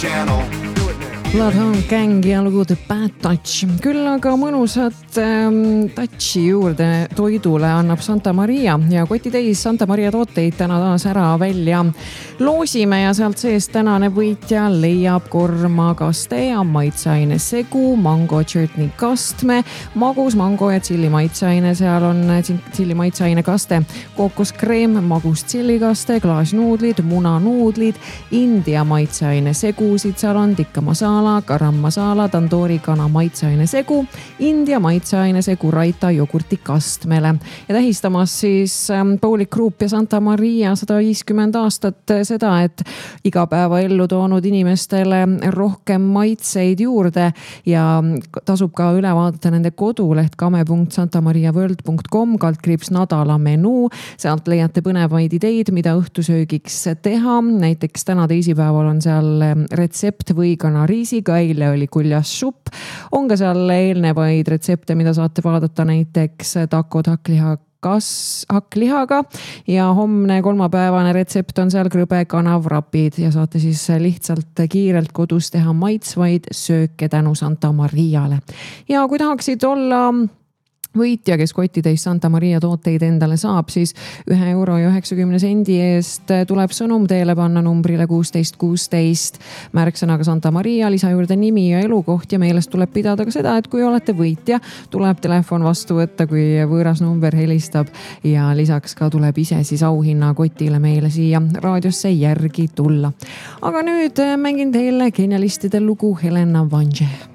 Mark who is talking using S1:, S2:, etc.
S1: channel.
S2: Bloodhound Gang ja lugu The Bad Touch. Küll aga mõnusat touchi juurde toidule annab Santa Maria ja kotitäis Santa Maria tooteid täna taas ära välja loosime ja sealt sees tänane võitja leiab kormakaste ja maitseaine segu, mango chutney kastme, magus mango ja tšilli maitseaine. Seal on tšilli maitseaine kaste, kookoskreem, magus tšillikaste, klaasnuudlid, munanuudlid, India maitseaine segusid. Seal on tikka masala, garam masala, tandoori kana maitseaine segu, India maitseaine segu raita jogurti kastmele. Ja tähistamas siis Poulik Group ja Santa Maria 150 aastat seda, et igapäeva ellu toonud inimestele rohkem maitseid juurde ja tasub ka üle vaadata nende koduleht kame.santamariaworld.com /nädala menuu. Sealt leiate põnevaid ideid, mida õhtusöögiks teha. Näiteks täna teisipäeval on seal retsept võigana riisiga, eile oli kuljas supp. On ka seal eelnevaid retsepte, mida saate vaadata, näiteks takod hakklihaga ja homne kolmapäevane retsept on seal krõbe kanavrapid ja saate siis lihtsalt kiirelt kodus teha maitsvaid sööke tänu Santa Mariale. Ja kui tahaksid olla võitja, kes kotitäis Santa Maria tooteid endale saab, siis €1.90 eest tuleb sõnum teele panna numbrile 1616 märksõnaga Santa Maria, lisa juurde nimi ja elukoht ja meelest tuleb pidada ka seda, et kui olete võitja, tuleb telefon vastu võtta, kui võõras number helistab ja lisaks ka tuleb ise siis auhinna kotile meile siia raadiosse järgi tulla. Aga nüüd mängin teile genialistide lugu Helena Vanje.